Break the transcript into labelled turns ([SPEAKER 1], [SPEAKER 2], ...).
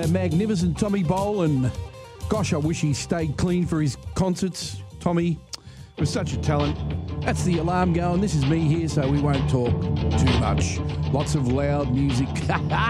[SPEAKER 1] magnificent Tommy Bolan. Gosh, I wish he stayed clean for his concerts. Tommy was such a talent. That's the alarm going. This is me here, so we won't talk too much. Lots of loud music.